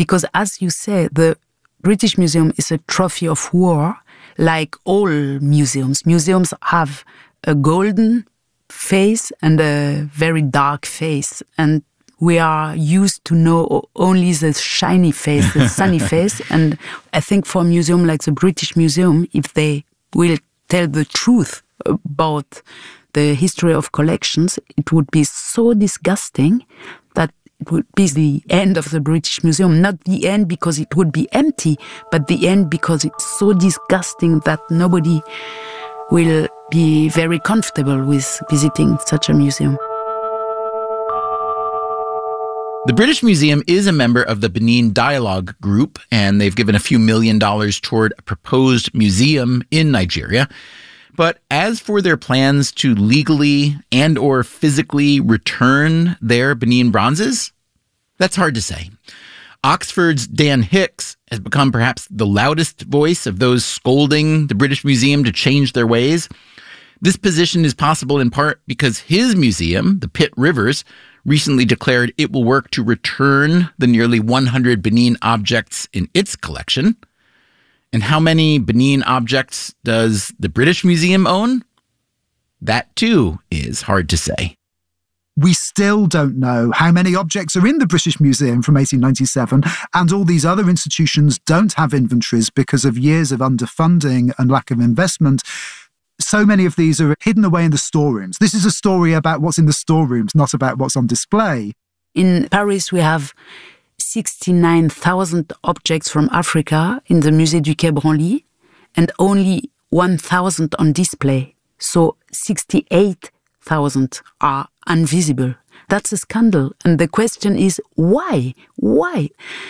because as you say, the British Museum is a trophy of war, like all museums. Museums have a golden face and a very dark face, and we are used to know only the shiny face, the sunny face. And I think for a museum like the British Museum, if they will tell the truth about the history of collections, it would be so disgusting that it would be the end of the British Museum. Not the end because it would be empty, but the end because it's so disgusting that nobody will be very comfortable with visiting such a museum. The British Museum is a member of the Benin Dialogue Group, and they've given a few $1 million toward a proposed museum in Nigeria. But as for their plans to legally and or physically return their Benin bronzes, that's hard to say. Oxford's Dan Hicks has become perhaps the loudest voice of those scolding the British Museum to change their ways. This position is possible in part because his museum, the Pitt Rivers, recently declared it will work to return the nearly 100 Benin objects in its collection. And how many Benin objects does the British Museum own? That too is hard to say. We still don't know how many objects are in the British Museum from 1897, and all these other institutions don't have inventories because of years of underfunding and lack of investment. So many of these are hidden away in the storerooms. This is a story about what's in the storerooms, not about what's on display. In Paris, we have 69,000 objects from Africa in the Musée du Quai Branly and only 1,000 on display. So 68,000 are invisible. That's a scandal. And the question is, why? Why?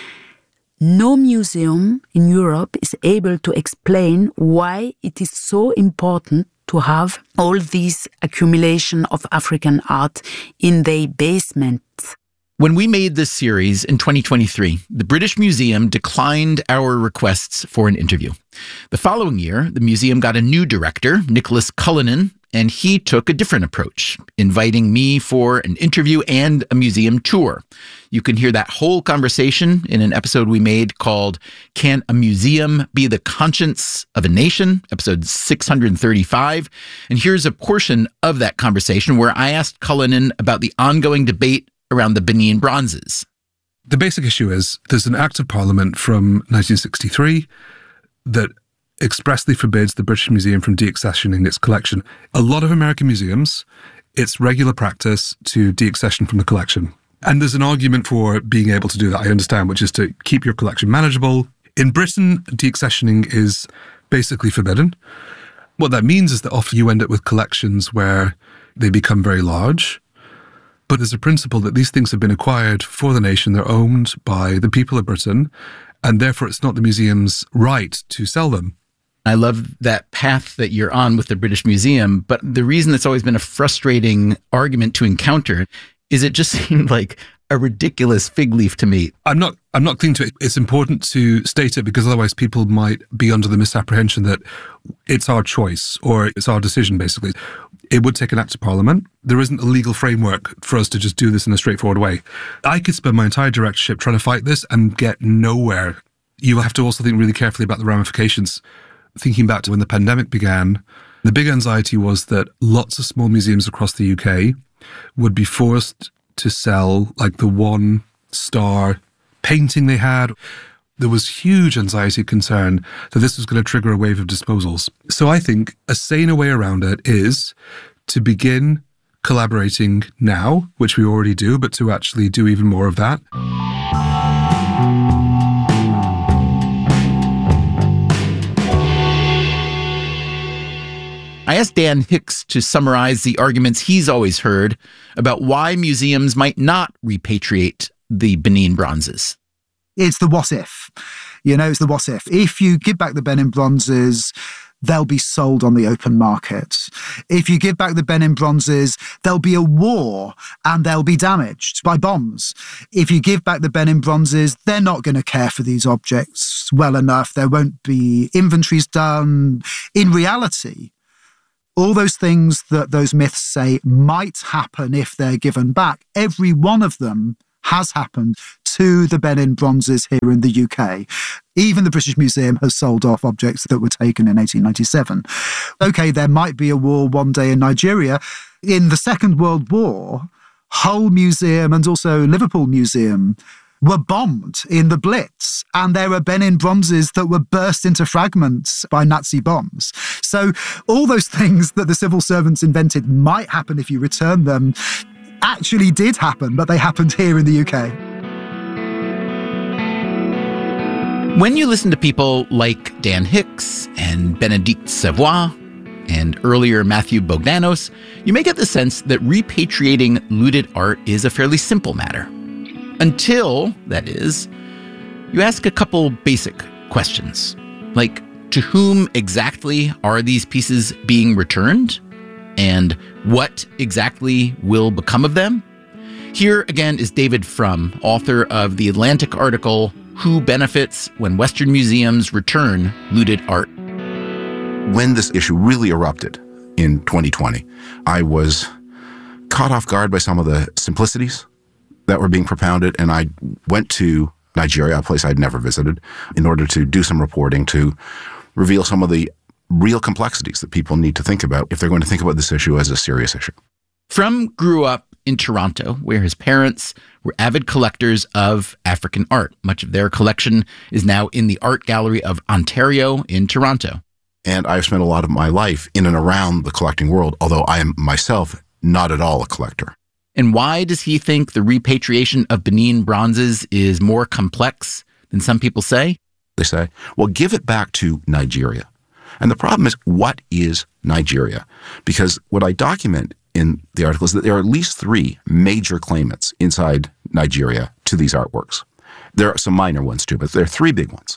No museum in Europe is able to explain why it is so important to have all this accumulation of African art in their basements. When we made this series in 2023, the British Museum declined our requests for an interview. The following year, the museum got a new director, Nicholas Cullinan, and he took a different approach, inviting me for an interview and a museum tour. You can hear that whole conversation in an episode we made called Can a Museum Be the Conscience of a Nation? Episode 635. And here's a portion of that conversation where I asked Cullinan about the ongoing debate around the Benin bronzes. The basic issue is there's an Act of Parliament from 1963 that expressly forbids the British Museum from deaccessioning its collection. A lot of American museums, it's regular practice to deaccession from the collection. And there's an argument for being able to do that, I understand, which is to keep your collection manageable. In Britain, deaccessioning is basically forbidden. What that means is that often you end up with collections where they become very large. But there's a principle that these things have been acquired for the nation. They're owned by the people of Britain, and therefore it's not the museum's right to sell them. I love that path that you're on with the British Museum, but the reason it's always been a frustrating argument to encounter is it just seemed like a ridiculous fig leaf to me. I'm not clinging to it. It's important to state it because otherwise people might be under the misapprehension that it's our choice or it's our decision, basically. It would take an Act of Parliament. There isn't a legal framework for us to just do this in a straightforward way. I could spend my entire directorship trying to fight this and get nowhere. You will have to also think really carefully about the ramifications. Thinking back to when the pandemic began, the big anxiety was that lots of small museums across the UK would be forced to sell like the one-star painting they had. There was huge anxiety concern that this was going to trigger a wave of disposals. So I think a saner way around it is to begin collaborating now, which we already do, but to actually do even more of that. I asked Dan Hicks to summarize the arguments he's always heard about why museums might not repatriate the Benin bronzes. It's the what if. It's the what if. If you give back the Benin bronzes, they'll be sold on the open market. If you give back the Benin bronzes, there'll be a war and they'll be damaged by bombs. If you give back the Benin bronzes, they're not going to care for these objects well enough. There won't be inventories done. In reality, all those things that those myths say might happen if they're given back, every one of them has happened to the Benin bronzes here in the UK. Even the British Museum has sold off objects that were taken in 1897. Okay, there might be a war one day in Nigeria. In the Second World War, Hull Museum and also Liverpool Museum were bombed in the Blitz, and there are Benin bronzes that were burst into fragments by Nazi bombs. So all those things that the civil servants invented might happen if you return them actually did happen, but they happened here in the UK. When you listen to people like Dan Hicks and Bénédicte Savoy and earlier Matthew Bogdanos, you may get the sense that repatriating looted art is a fairly simple matter. Until, that is, you ask a couple basic questions, like to whom exactly are these pieces being returned? And what exactly will become of them? Here again is David Frum, author of the Atlantic article, Who Benefits When Western Museums Return Looted Art? When this issue really erupted in 2020, I was caught off guard by some of the simplicities that were being propounded, and I went to Nigeria, a place I'd never visited, in order to do some reporting to reveal some of the real complexities that people need to think about if they're going to think about this issue as a serious issue. Frum grew up in Toronto, where his parents were avid collectors of African art. Much of their collection is now in the Art Gallery of Ontario in Toronto. And I've spent a lot of my life in and around the collecting world, although I am myself not at all a collector. And why does he think the repatriation of Benin bronzes is more complex than some people say? They say, well, give it back to Nigeria. And the problem is, what is Nigeria? Because what I document in the article is that there are at least 3 major claimants inside Nigeria to these artworks. There are some minor ones too, but there are 3 big ones.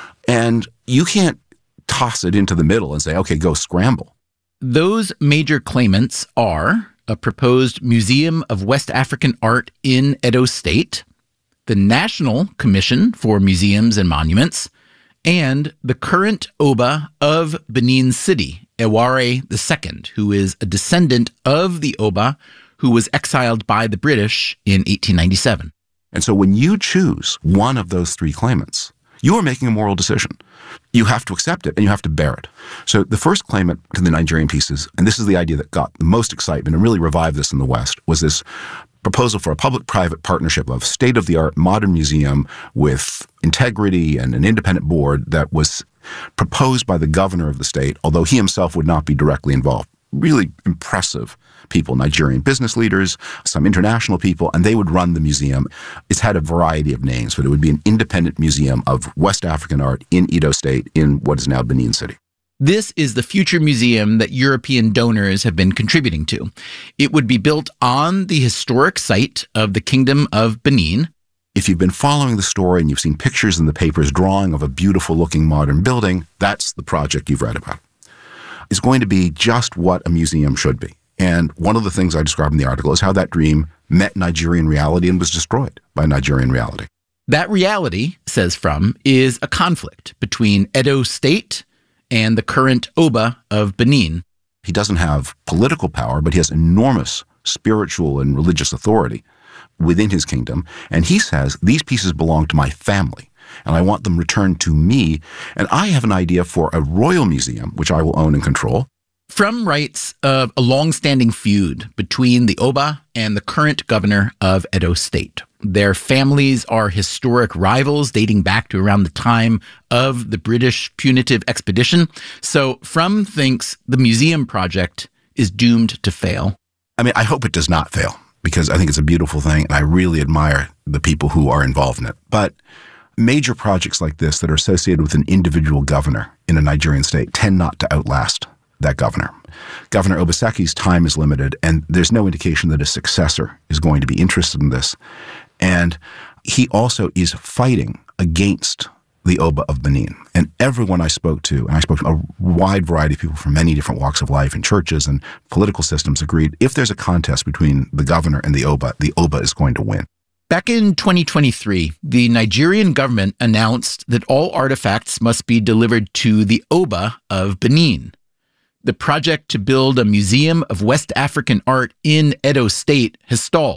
And you can't toss it into the middle and say, okay, go scramble. Those major claimants are a proposed Museum of West African Art in Edo State, the National Commission for Museums and Monuments, and the current Oba of Benin City, Eware II, who is a descendant of the Oba who was exiled by the British in 1897. And so when you choose one of those 3 claimants, you are making a moral decision. You have to accept it and you have to bear it. So the first claimant to the Nigerian pieces, and this is the idea that got the most excitement and really revived this in the West, was this proposal for a public-private partnership of state-of-the-art modern museum with integrity and an independent board that was proposed by the governor of the state, although he himself would not be directly involved. Really impressive people, Nigerian business leaders, some international people, and they would run the museum. It's had a variety of names, but it would be an independent museum of West African art in Edo State in what is now Benin City. This is the future museum that European donors have been contributing to. It would be built on the historic site of the Kingdom of Benin. If you've been following the story and you've seen pictures in the papers drawing of a beautiful-looking modern building, that's the project you've read about. It's going to be just what a museum should be. And one of the things I describe in the article is how that dream met Nigerian reality and was destroyed by Nigerian reality. That reality, says Frum, is a conflict between Edo State and the current Oba of Benin. He doesn't have political power, but he has enormous spiritual and religious authority within his kingdom. And he says, these pieces belong to my family, and I want them returned to me. And I have an idea for a royal museum, which I will own and control. Frum writes of a long-standing feud between the Oba and the current governor of Edo State. Their families are historic rivals dating back to around the time of the British punitive expedition. So Frum thinks the museum project is doomed to fail. I mean, I hope it does not fail, because I think it's a beautiful thing, and I really admire the people who are involved in it. But major projects like this that are associated with an individual governor in a Nigerian state tend not to outlast that governor. Governor Obaseki's time is limited, and there's no indication that a successor is going to be interested in this. And he also is fighting against the Oba of Benin. And everyone I spoke to, and I spoke to a wide variety of people from many different walks of life in churches and political systems, agreed if there's a contest between the governor and the Oba is going to win. Back in 2023, the Nigerian government announced that all artifacts must be delivered to the Oba of Benin. The project to build a museum of West African art in Edo State has stalled.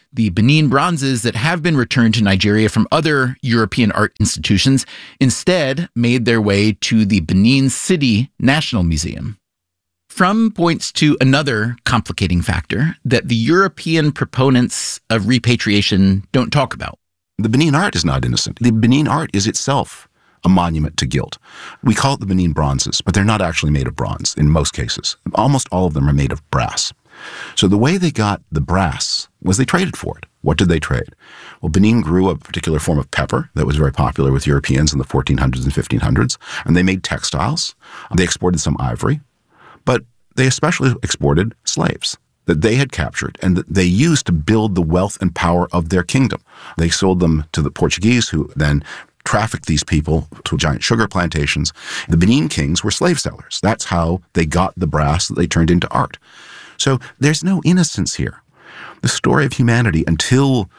The Benin bronzes that have been returned to Nigeria from other European art institutions instead made their way to the Benin City National Museum. Frum points to another complicating factor that the European proponents of repatriation don't talk about. The Benin art is not innocent. The Benin art is itself a monument to guilt. We call it the Benin bronzes, but they're not actually made of bronze in most cases. Almost all of them are made of brass. So the way they got the brass was they traded for it. What did they trade? Well, Benin grew a particular form of pepper that was very popular with Europeans in the 1400s and 1500s, and they made textiles. They exported some ivory, but they especially exported slaves that they had captured and that they used to build the wealth and power of their kingdom. They sold them to the Portuguese, who then trafficked these people to giant sugar plantations. The Benin kings were slave sellers. That's how they got the brass that they turned into art. So there's no innocence here. The story of humanity, until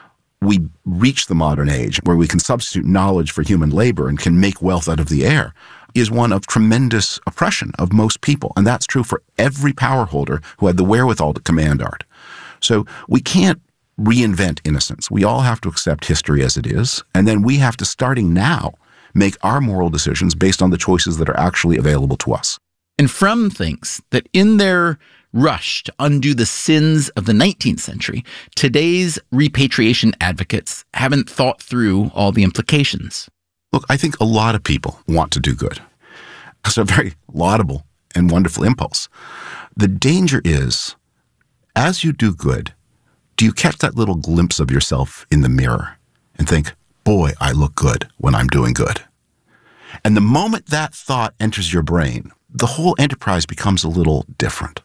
we reach the modern age where we can substitute knowledge for human labor and can make wealth out of the air, is one of tremendous oppression of most people. And that's true for every power holder who had the wherewithal to command art. So we can't reinvent innocence. We all have to accept history as it is. And then we have to, starting now, make our moral decisions based on the choices that are actually available to us. And Frum thinks that in their rush to undo the sins of the 19th century, today's repatriation advocates haven't thought through all the implications. Look, I think a lot of people want to do good. It's a very laudable and wonderful impulse. The danger is, as you do good, do you catch that little glimpse of yourself in the mirror and think, boy, I look good when I'm doing good? And the moment that thought enters your brain, the whole enterprise becomes a little different.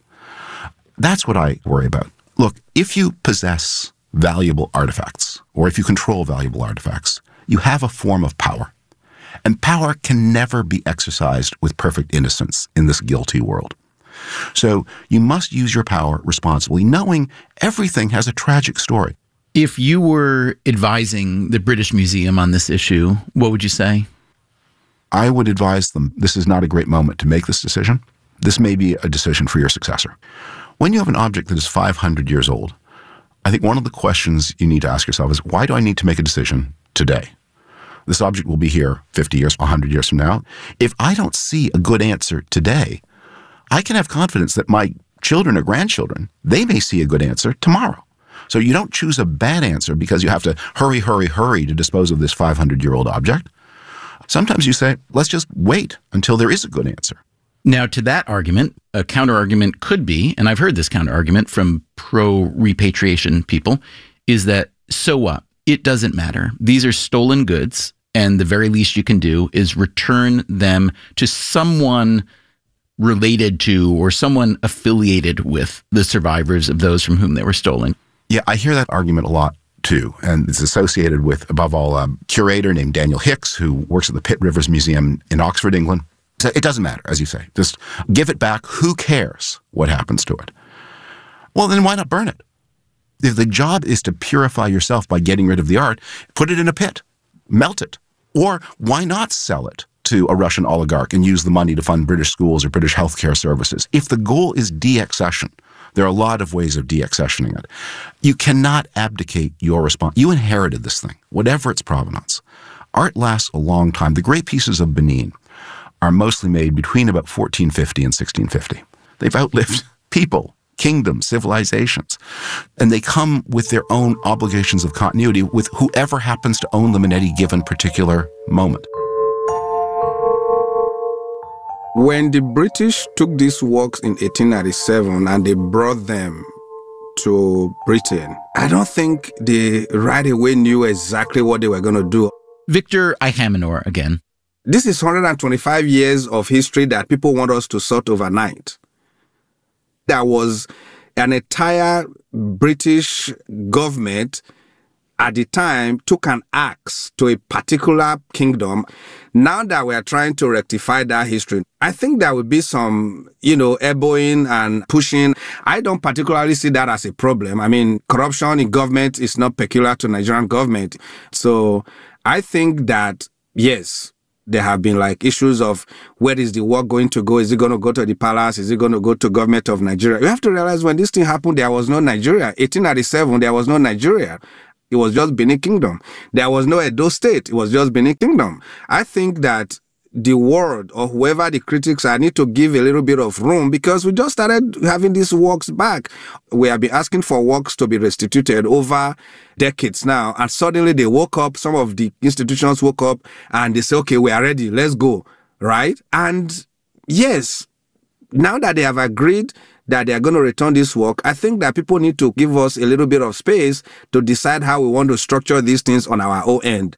That's what I worry about. Look, if you possess valuable artifacts, or if you control valuable artifacts, you have a form of power. And power can never be exercised with perfect innocence in this guilty world. So you must use your power responsibly, knowing everything has a tragic story. If you were advising the British Museum on this issue, what would you say? I would advise them, this is not a great moment to make this decision. This may be a decision for your successor. When you have an object that is 500 years old, I think one of the questions you need to ask yourself is, why do I need to make a decision today? This object will be here 50 years, 100 years from now. If I don't see a good answer today, I can have confidence that my children or grandchildren, they may see a good answer tomorrow. So you don't choose a bad answer because you have to hurry to dispose of this 500-year-old object. Sometimes you say, let's just wait until there is a good answer. Now, to that argument, a counter-argument could be, and I've heard this counter-argument from pro-repatriation people, is that, so what? It doesn't matter. These are stolen goods, and the very least you can do is return them to someone related to or someone affiliated with the survivors of those from whom they were stolen. Yeah, I hear that argument a lot, too. And it's associated with, above all, a curator named Daniel Hicks, who works at the Pitt Rivers Museum in Oxford, England. So it doesn't matter, as you say. Just give it back. Who cares what happens to it? Well, then why not burn it? If the job is to purify yourself by getting rid of the art, put it in a pit, melt it. Or why not sell it to a Russian oligarch and use the money to fund British schools or British healthcare services? If the goal is de-accession, there are a lot of ways of de-accessioning it. You cannot abdicate your response. You inherited this thing, whatever its provenance. Art lasts a long time. The great pieces of Benin are mostly made between about 1450 and 1650. They've outlived people, kingdoms, civilizations, and they come with their own obligations of continuity with whoever happens to own them in any given particular moment. When the British took these works in 1897 and they brought them to Britain, I don't think they right away knew exactly what they were going to do. Victor Aichamanor again. This is 125 years of history that people want us to sort overnight. There was an entire British government at the time took an axe to a particular kingdom. Now that we are trying to rectify that history, I think there will be some, elbowing and pushing. I don't particularly see that as a problem. I mean, corruption in government is not peculiar to Nigerian government. So I think that, yes, There have been like issues of where is the work going to go? Is it going to go to the palace? Is it going to go to government of Nigeria? You have to realize when this thing happened, there was no Nigeria. 1897, there was no Nigeria. It was just Benin Kingdom. There was no Edo State. It was just Benin Kingdom. I think that the world or whoever the critics are need to give a little bit of room because we just started having these works back. We have been asking for works to be restituted over decades now. And suddenly they woke up, some of the institutions woke up and they say, okay, we are ready. Let's go. Right? And yes, now that they have agreed that they are going to return this work, I think that people need to give us a little bit of space to decide how we want to structure these things on our own end.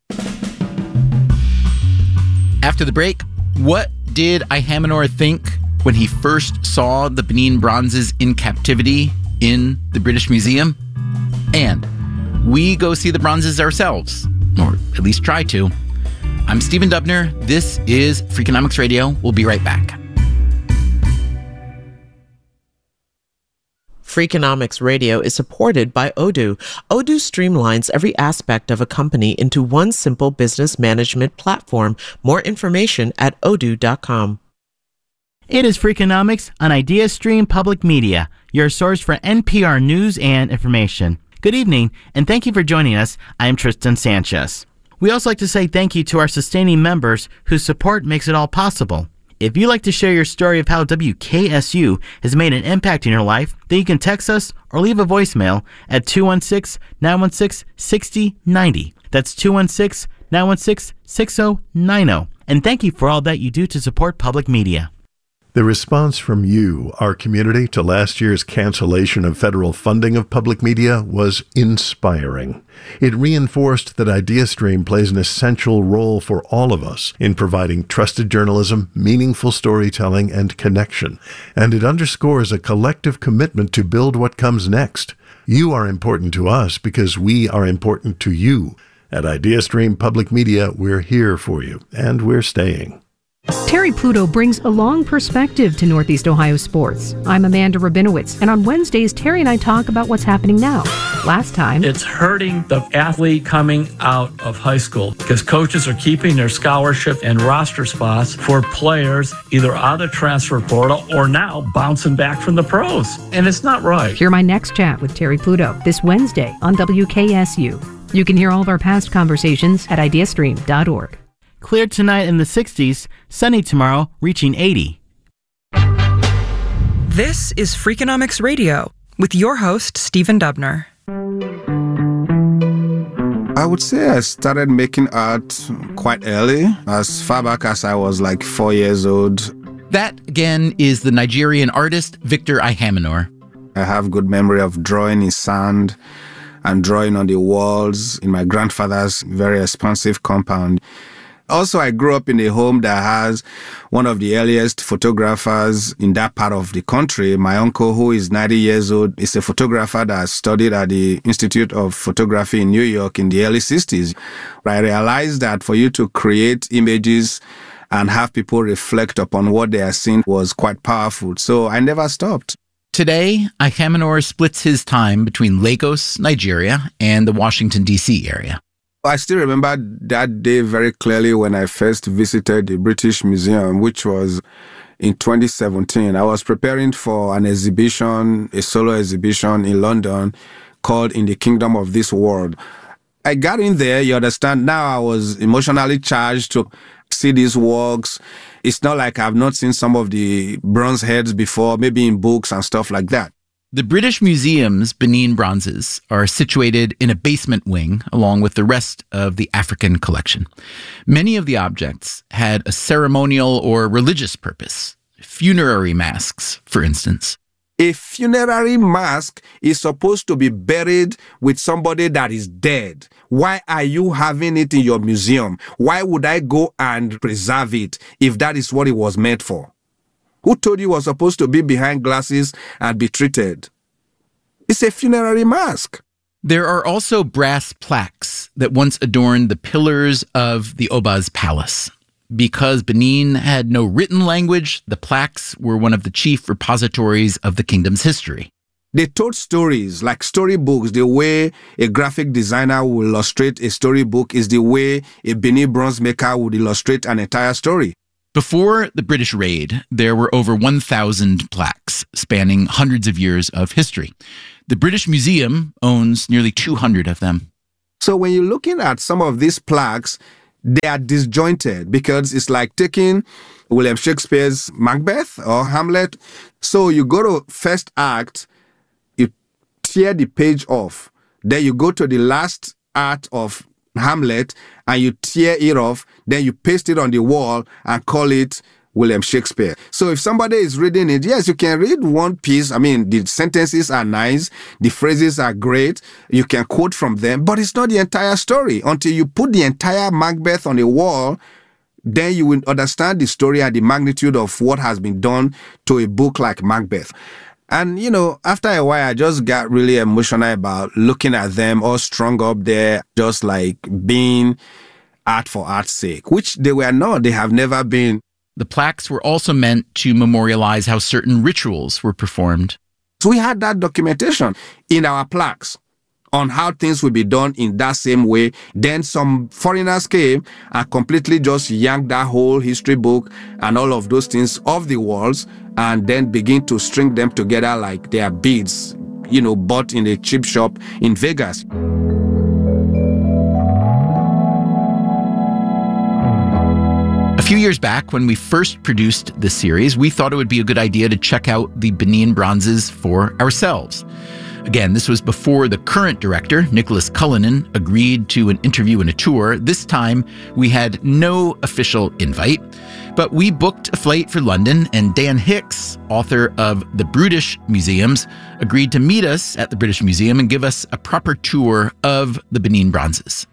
After the break, what did Ihamenor think when he first saw the Benin bronzes in captivity in the British Museum? And we go see the bronzes ourselves, or at least try to. I'm Stephen Dubner. This is Freakonomics Radio. We'll be right back. Freakonomics Radio is supported by Odoo. Odoo streamlines every aspect of a company into one simple business management platform. More information at odoo.com. It is Freakonomics on IdeaStream Public Media, your source for NPR news and information. Good evening, and thank you for joining us. I am Tristan Sanchez. We also like to say thank you to our sustaining members whose support makes it all possible. If you'd like to share your story of how WKSU has made an impact in your life, then you can text us or leave a voicemail at 216-916-6090. That's 216-916-6090. And thank you for all that you do to support public media. The response from you, our community, to last year's cancellation of federal funding of public media was inspiring. It reinforced that IdeaStream plays an essential role for all of us in providing trusted journalism, meaningful storytelling, and connection. And it underscores a collective commitment to build what comes next. You are important to us because we are important to you. At IdeaStream Public Media, we're here for you, and we're staying. Terry Pluto brings a long perspective to Northeast Ohio sports. I'm Amanda Rabinowitz, and on Wednesdays, Terry and I talk about what's happening now. Last time, it's hurting the athlete coming out of high school because coaches are keeping their scholarship and roster spots for players either out of the transfer portal or now bouncing back from the pros. And it's not right. Hear my next chat with Terry Pluto this Wednesday on WKSU. You can hear all of our past conversations at ideastream.org. Clear tonight in the 60s, sunny tomorrow, reaching 80. This is Freakonomics Radio with your host, Stephen Dubner. I would say I started making art quite early, as far back as I was like 4 years old. That, again, is the Nigerian artist Victor Ihamenor. I have good memory of drawing in sand and drawing on the walls in my grandfather's very expansive compound. Also, I grew up in a home that has one of the earliest photographers in that part of the country. My uncle, who is 90 years old, is a photographer that studied at the Institute of Photography in New York in the early 60s. I realized that for you to create images and have people reflect upon what they are seeing was quite powerful. So I never stopped. Today, Ihamenor splits his time between Lagos, Nigeria, and the Washington, D.C. area. I still remember that day very clearly when I first visited the British Museum, which was in 2017. I was preparing for an exhibition, a solo exhibition in London called In the Kingdom of This World. I got in there, you understand, now I was emotionally charged to see these works. It's not like I've not seen some of the bronze heads before, maybe in books and stuff like that. The British Museum's Benin bronzes are situated in a basement wing along with the rest of the African collection. Many of the objects had a ceremonial or religious purpose. Funerary masks, for instance. A funerary mask is supposed to be buried with somebody that is dead. Why are you having it in your museum? Why would I go and preserve it if that is what it was meant for? Who told you it was supposed to be behind glasses and be treated? It's a funerary mask. There are also brass plaques that once adorned the pillars of the Oba's palace. Because Benin had no written language, the plaques were one of the chief repositories of the kingdom's history. They told stories, like storybooks. The way a graphic designer will illustrate a storybook is the way a Benin bronze maker would illustrate an entire story. Before the British raid, there were over 1,000 plaques spanning hundreds of years of history. The British Museum owns nearly 200 of them. So when you're looking at some of these plaques, they are disjointed because it's like taking William Shakespeare's Macbeth or Hamlet. So you go to first act, you tear the page off. Then you go to the last act of Hamlet and you tear it off. Then you paste it on the wall and call it William Shakespeare. So if somebody is reading it, yes, you can read one piece. I mean, the sentences are nice. The phrases are great. You can quote from them, but it's not the entire story. Until you put the entire Macbeth on a wall, then you will understand the story and the magnitude of what has been done to a book like Macbeth. And, you know, after a while, I just got really emotional about looking at them all strung up there, just like being art for art's sake, which they were not. They have never been. The plaques were also meant to memorialize how certain rituals were performed. So we had that documentation in our plaques on how things would be done in that same way. Then some foreigners came and completely just yanked that whole history book and all of those things off the walls and then begin to string them together like they are beads, you know, bought in a cheap shop in Vegas. A few years back, when we first produced this series, we thought it would be a good idea to check out the Benin bronzes for ourselves. Again, this was before the current director, Nicholas Cullinan, agreed to an interview and a tour. This time, we had no official invite, but we booked a flight for London, and Dan Hicks, author of The British Museums, agreed to meet us at the British Museum and give us a proper tour of the Benin bronzes.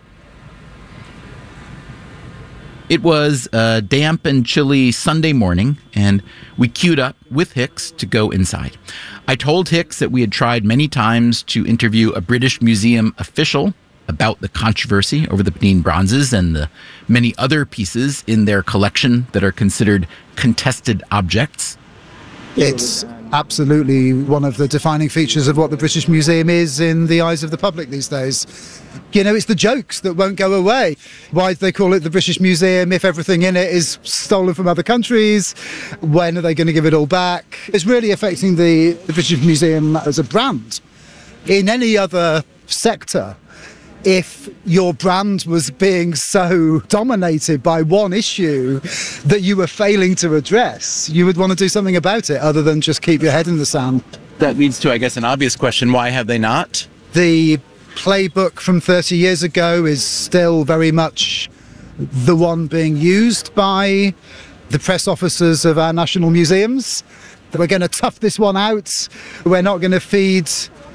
It was a damp and chilly Sunday morning, and we queued up with Hicks to go inside. I told Hicks that we had tried many times to interview a British Museum official about the controversy over the Benin bronzes and the many other pieces in their collection that are considered contested objects. It's absolutely one of the defining features of what the British Museum is in the eyes of the public these days. You know, it's the jokes that won't go away. Why do they call it the British Museum if everything in it is stolen from other countries? When are they going to give it all back? It's really affecting the British Museum as a brand. In any other sector, if your brand was being so dominated by one issue that you were failing to address, you would want to do something about it other than just keep your head in the sand. That leads to, I guess, an obvious question. Why have they not? The playbook from 30 years ago is still very much the one being used by the press officers of our national museums. We're going to tough this one out. We're not going to feed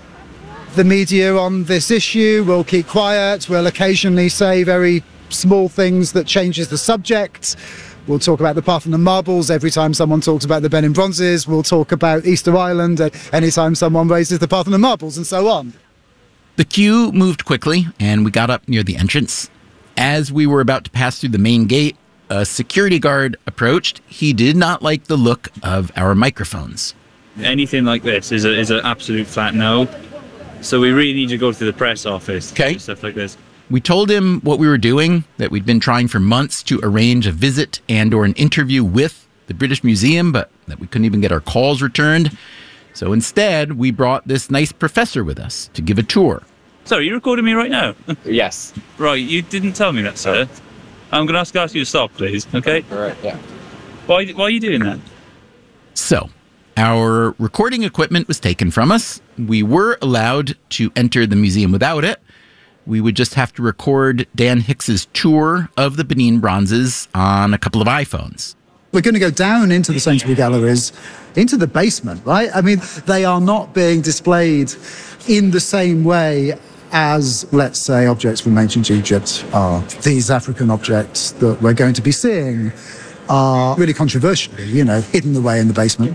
the media on this issue. We'll keep quiet. We'll occasionally say very small things that changes the subject. We'll talk about the Parthenon marbles every time someone talks about the Benin bronzes. We'll talk about Easter Island anytime someone raises the Parthenon marbles, and so on. The queue moved quickly, and we got up near the entrance. As we were about to pass through the main gate, a security guard approached. He did not like the look of our microphones. Anything like this is an absolute flat no. So we really need to go to the press office. Okay. Stuff like this. We told him what we were doing, that we'd been trying for months to arrange a visit and or an interview with the British Museum, but that we couldn't even get our calls returned. So instead, we brought this nice professor with us to give a tour. Sorry, you're recording me right now? Yes. Right, you didn't tell me that, sir. I'm going to ask you to stop, please, okay? All right, yeah. Why are you doing that? So, our recording equipment was taken from us. We were allowed to enter the museum without it. We would just have to record Dan Hicks's tour of the Benin bronzes on a couple of iPhones. We're going to go down into the Sainsbury galleries, into the basement, right? I mean, they are not being displayed in the same way as, let's say, objects from ancient Egypt are. These African objects that we're going to be seeing are really controversially, hidden away in the basement.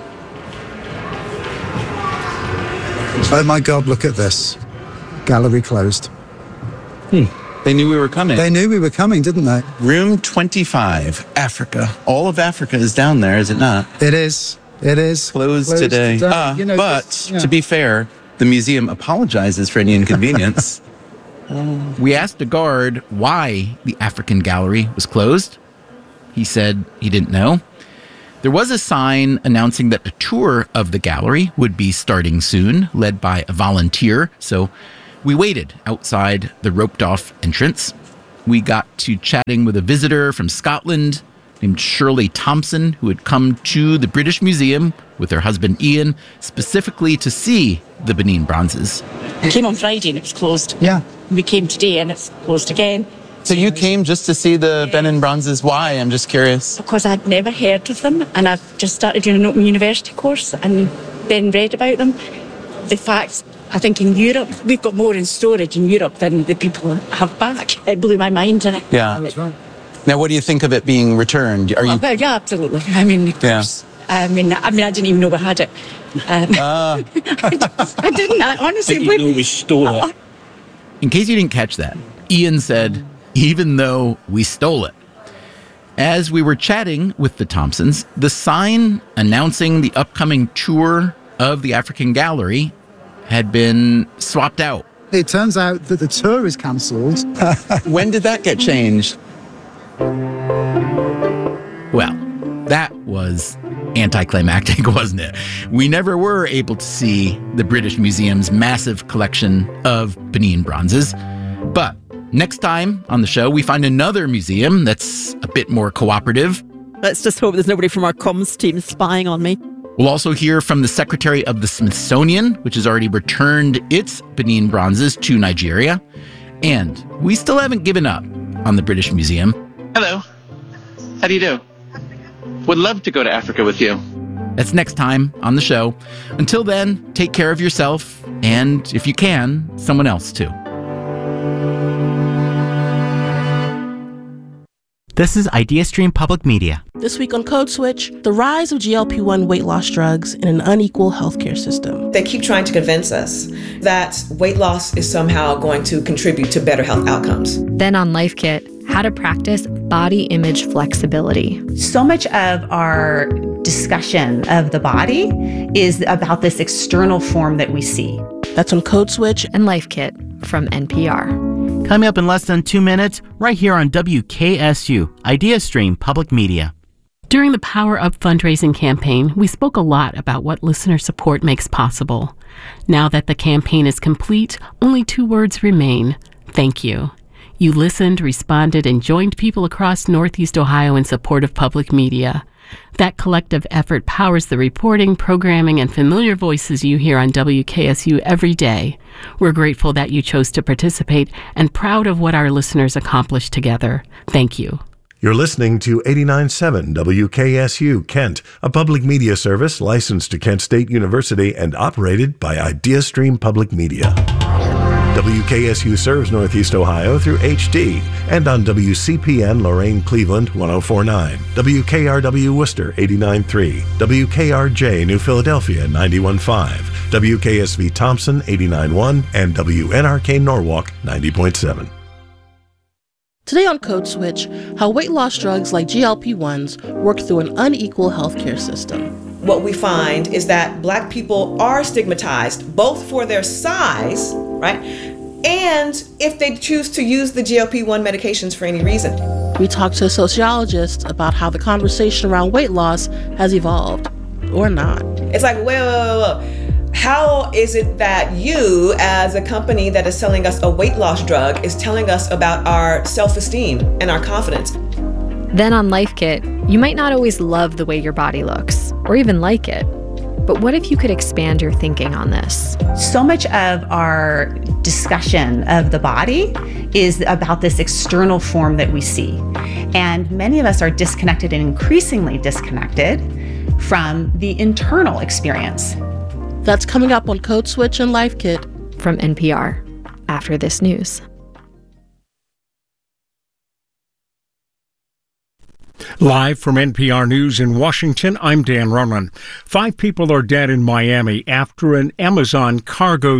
Oh my God, look at this. Gallery closed. They knew we were coming. They knew we were coming, didn't they? Room 25, Africa. All of Africa is down there, is it not? It is. It is closed today. But to be fair, the museum apologizes for any inconvenience. We asked a guard why the African Gallery was closed. He said he didn't know. There was a sign announcing that a tour of the gallery would be starting soon, led by a volunteer. So we waited outside the roped-off entrance. We got to chatting with a visitor from Scotland named Shirley Thompson, who had come to the British Museum with her husband Ian, specifically to see the Benin bronzes. We came on Friday and it was closed. Yeah. We came today and it's closed again. So you came just to see the Benin bronzes. Why? I'm just curious. Because I'd never heard of them and I've just started doing an open university course and then read about them. The facts, I think in Europe, we've got more in storage in Europe than the people have back. It blew my mind. Yeah. That's right. Now, what do you think of it being returned? Are you? Yeah, absolutely. I mean, of course. I mean, I didn't even know we had it. I didn't. I honestly didn't know we stole it. In case you didn't catch that, Ian said, even though we stole it. As we were chatting with the Thompsons, the sign announcing the upcoming tour of the African Gallery had been swapped out. It turns out that the tour is cancelled. When did that get changed? Well, that was anticlimactic, wasn't it? We never were able to see the British Museum's massive collection of Benin bronzes. But next time on the show, we find another museum that's a bit more cooperative. Let's just hope there's nobody from our comms team spying on me. We'll also hear from the Secretary of the Smithsonian, which has already returned its Benin bronzes to Nigeria. And we still haven't given up on the British Museum. Hello. How do you do? Would love to go to Africa with you. That's next time on the show. Until then, take care of yourself and, if you can, someone else too. This is IdeaStream Public Media. This week on Code Switch, the rise of GLP-1 weight loss drugs in an unequal healthcare system. They keep trying to convince us that weight loss is somehow going to contribute to better health outcomes. Then on Life Kit, how to practice body image flexibility. So much of our discussion of the body is about this external form that we see. That's on Code Switch and Life Kit from NPR. Coming up in less than 2 minutes, right here on WKSU, IdeaStream Public Media. During the Power Up fundraising campaign, we spoke a lot about what listener support makes possible. Now that the campaign is complete, only 2 words remain: thank you. You listened, responded, and joined people across Northeast Ohio in support of public media. That collective effort powers the reporting, programming, and familiar voices you hear on WKSU every day. We're grateful that you chose to participate and proud of what our listeners accomplished together. Thank you. You're listening to 89.7 WKSU Kent, a public media service licensed to Kent State University and operated by IdeaStream Public Media. WKSU serves Northeast Ohio through HD and on WCPN Lorain Cleveland 104.9, WKRW Worcester 89.3, WKRJ New Philadelphia 91.5, WKSV Thompson 89.1, and WNRK Norwalk 90.7. Today on Code Switch, how weight loss drugs like GLP-1s work through an unequal healthcare system. What we find is that Black people are stigmatized both for their size, right, and if they choose to use the GLP-1 medications for any reason. We talked to a sociologist about how the conversation around weight loss has evolved, or not. It's like, whoa. How is it that you, as a company that is selling us a weight loss drug, is telling us about our self-esteem and our confidence? Then on Life Kit, you might not always love the way your body looks, or even like it. But what if you could expand your thinking on this? So much of our discussion of the body is about this external form that we see. And many of us are disconnected and increasingly disconnected from the internal experience. That's coming up on Code Switch and Life Kit from NPR after this news. Live from NPR News in Washington, I'm Dan Ronan. 5 people are dead in Miami after an Amazon Cargo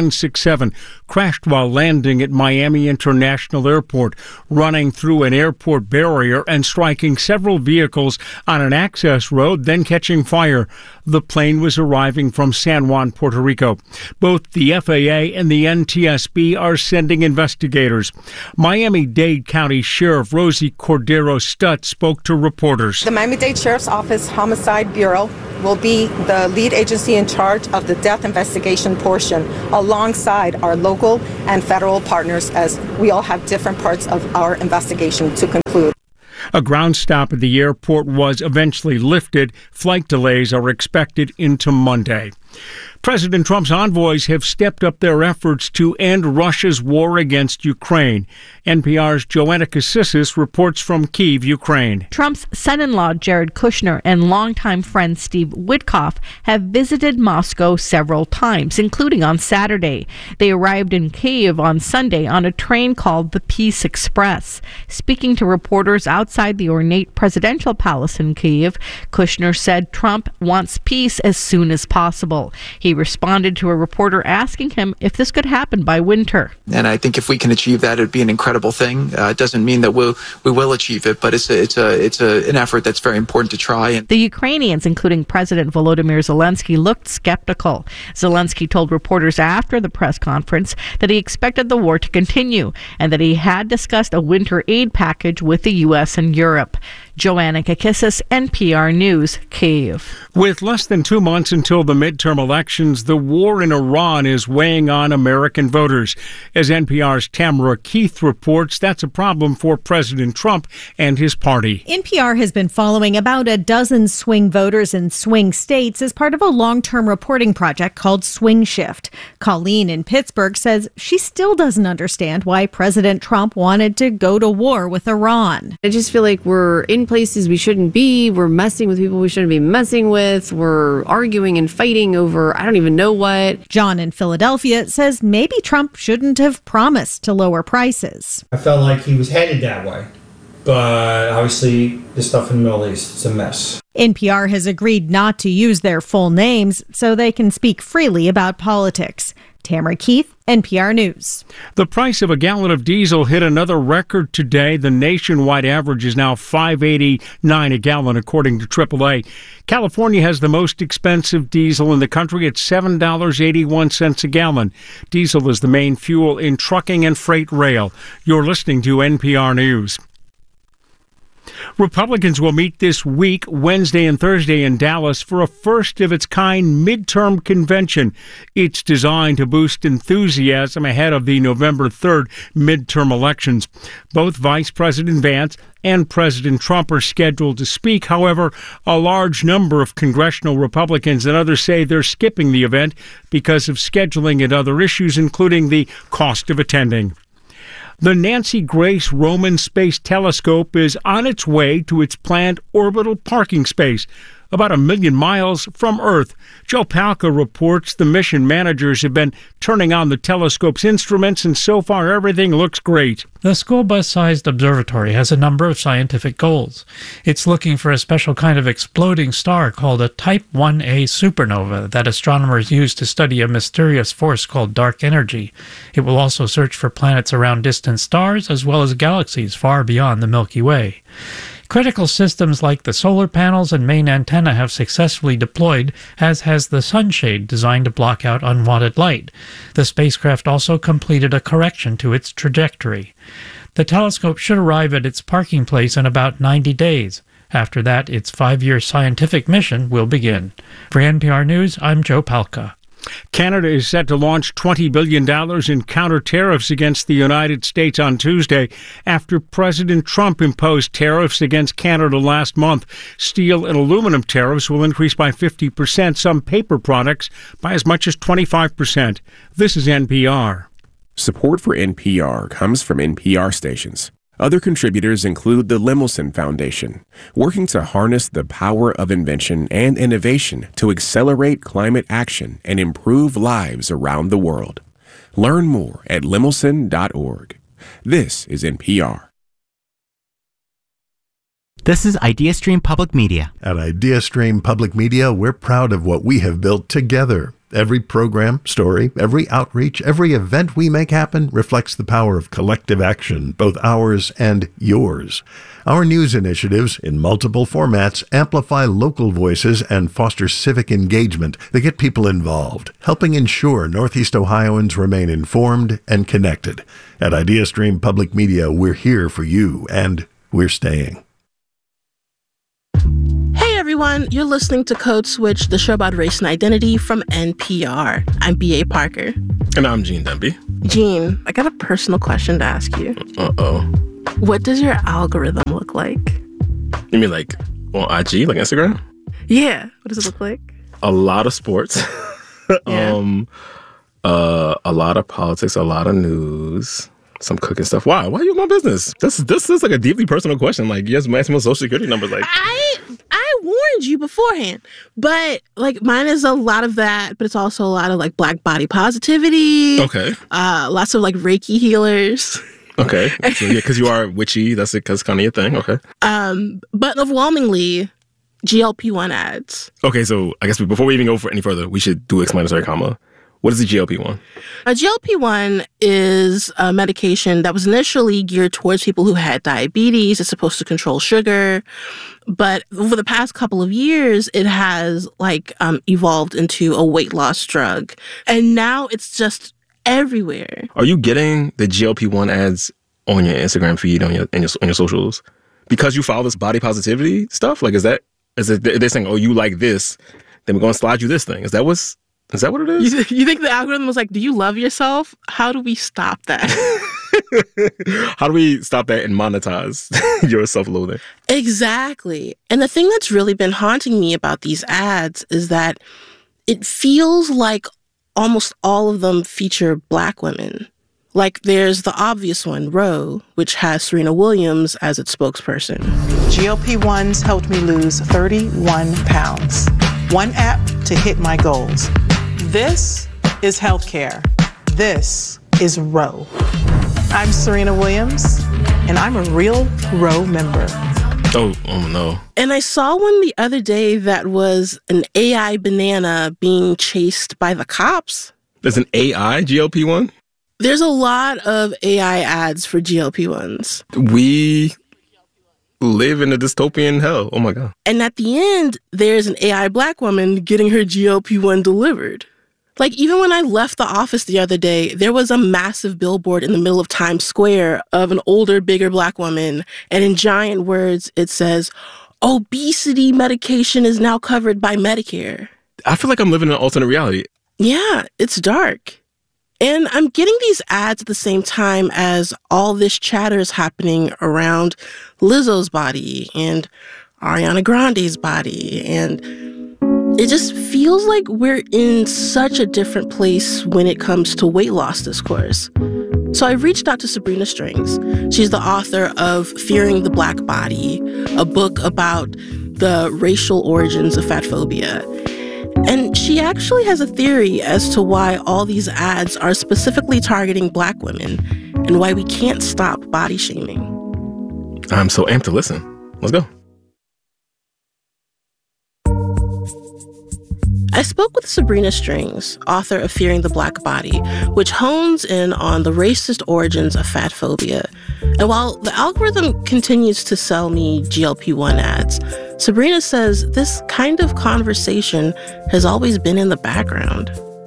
767 crashed while landing at Miami International Airport, running through an airport barrier and striking several vehicles on an access road, then catching fire. The plane was arriving from San Juan, Puerto Rico. Both the FAA and the NTSB are sending investigators. Miami-Dade County Sheriff Rosie Cordero Stutz spoke to reporters. The Miami-Dade Sheriff's Office Homicide Bureau will be the lead agency in charge of the death investigation portion, alongside our local and federal partners, as we all have different parts of our investigation to conclude. A ground stop at the airport was eventually lifted. Flight delays are expected into Monday. President Trump's envoys have stepped up their efforts to end Russia's war against Ukraine. NPR's Joanna Cassis reports from Kyiv, Ukraine. Trump's son-in-law Jared Kushner and longtime friend Steve Witkoff have visited Moscow several times, including on Saturday. They arrived in Kyiv on Sunday on a train called the Peace Express. Speaking to reporters outside the ornate presidential palace in Kyiv, Kushner said Trump wants peace as soon as possible. He responded to a reporter asking him if this could happen by winter. And I think if we can achieve that, it'd be an incredible thing. It doesn't mean that we will achieve it, but it's an effort that's very important to try. The Ukrainians, including President Volodymyr Zelensky, looked skeptical. Zelensky told reporters after the press conference that he expected the war to continue and that he had discussed a winter aid package with the U.S. and Europe. Joanna Kakissis, NPR News, Kyiv. With less than 2 months until the midterm elections, the war in Iran is weighing on American voters. As NPR's Tamara Keith reports, that's a problem for President Trump and his party. NPR has been following about a dozen swing voters in swing states as part of a long-term reporting project called Swing Shift. Colleen in Pittsburgh says she still doesn't understand why President Trump wanted to go to war with Iran. I just feel like we're in places we shouldn't be. We're messing with people we shouldn't be messing with. We're arguing and fighting over I don't even know what. John in Philadelphia says maybe Trump shouldn't have promised to lower prices. I felt like he was headed that way. But obviously, the stuff in the Middle East is a mess. NPR has agreed not to use their full names so they can speak freely about politics. Tamara Keith, NPR News. The price of a gallon of diesel hit another record today. The nationwide average is now $5.89 a gallon, according to AAA. California has the most expensive diesel in the country at $7.81 a gallon. Diesel is the main fuel in trucking and freight rail. You're listening to NPR News. Republicans will meet this week, Wednesday and Thursday in Dallas, for a first-of-its-kind midterm convention. It's designed to boost enthusiasm ahead of the November 3rd midterm elections. Both Vice President Vance and President Trump are scheduled to speak. However, a large number of congressional Republicans and others say they're skipping the event because of scheduling and other issues, including the cost of attending. The Nancy Grace Roman Space Telescope is on its way to its planned orbital parking space, about 1 million miles from Earth. Joe Palca reports the mission managers have been turning on the telescope's instruments, and so far everything looks great. The school bus-sized observatory has a number of scientific goals. It's looking for a special kind of exploding star called a Type 1a supernova that astronomers use to study a mysterious force called dark energy. It will also search for planets around distant stars as well as galaxies far beyond the Milky Way. Critical systems like the solar panels and main antenna have successfully deployed, as has the sunshade designed to block out unwanted light. The spacecraft also completed a correction to its trajectory. The telescope should arrive at its parking place in about 90 days. After that, its 5-year scientific mission will begin. For NPR News, I'm Joe Palca. Canada is set to launch $20 billion in counter-tariffs against the United States on Tuesday after President Trump imposed tariffs against Canada last month. Steel and aluminum tariffs will increase by 50%, some paper products by as much as 25%. This is NPR. Support for NPR comes from NPR stations. Other contributors include the Lemelson Foundation, working to harness the power of invention and innovation to accelerate climate action and improve lives around the world. Learn more at lemelson.org. This is NPR. This is IdeaStream Public Media. At IdeaStream Public Media, we're proud of what we have built together. Every program, story, every outreach, every event we make happen reflects the power of collective action, both ours and yours. Our news initiatives, in multiple formats, amplify local voices and foster civic engagement that get people involved, helping ensure Northeast Ohioans remain informed and connected. At IdeaStream Public Media, we're here for you, and we're staying. Hey everyone, you're listening to Code Switch, the show about race and identity from NPR. I'm B.A. Parker. And I'm Gene Demby. Gene, I got a personal question to ask you. Uh-oh. What does your algorithm look like? You mean like on IG, like Instagram? Yeah. What does it look like? A lot of sports. Yeah. A lot of politics, a lot of news. Some cooking stuff. Why? Why are you in my business? This is like a deeply personal question. Like, yes, my social security number. Like, I warned you beforehand, but like mine is a lot of that, but it's also a lot of like Black body positivity. Okay. Lots of like Reiki healers. Okay. So, yeah, because you are witchy. That's kind of your thing. Okay. But overwhelmingly, GLP-1 ads. Okay. So I guess before we even go any further, we should do explanatory comma. What is the GLP-1? A GLP-1 is a medication that was initially geared towards people who had diabetes. It's supposed to control sugar. But over the past couple of years, it has evolved into a weight loss drug. And now it's just everywhere. Are you getting the GLP-1 ads on your Instagram feed, on your socials? Because you follow this body positivity stuff? Like, is it they're saying, oh, you like this, then we're going to slide you this thing. Is that what it is? You think the algorithm was like, do you love yourself? How do we stop that? How do we stop that and monetize your self-loathing? Exactly. And the thing that's really been haunting me about these ads is that it feels like almost all of them feature Black women. Like there's the obvious one, Roe, which has Serena Williams as its spokesperson. GLP-1s helped me lose 31 pounds. One app to hit my goals. This is healthcare. This is Roe. I'm Serena Williams, and I'm a real Roe member. Oh no. And I saw one the other day that was an AI banana being chased by the cops. There's an AI GLP-1? There's a lot of AI ads for GLP-1s. We live in a dystopian hell. Oh my God. And at the end, there's an AI Black woman getting her GLP-1 delivered. Like, even when I left the office the other day, there was a massive billboard in the middle of Times Square of an older, bigger Black woman. And in giant words, it says, obesity medication is now covered by Medicare. I feel like I'm living in an alternate reality. Yeah, it's dark. And I'm getting these ads at the same time as all this chatter is happening around Lizzo's body and Ariana Grande's body. And it just feels like we're in such a different place when it comes to weight loss discourse. So I reached out to Sabrina Strings. She's the author of Fearing the Black Body, a book about the racial origins of fat phobia. And she actually has a theory as to why all these ads are specifically targeting Black women and why we can't stop body shaming. I'm so amped to listen. Let's go. I spoke with Sabrina Strings, author of Fearing the Black Body, which hones in on the racist origins of fat phobia. And while the algorithm continues to sell me GLP-1 ads, Sabrina says this kind of conversation has always been in the background.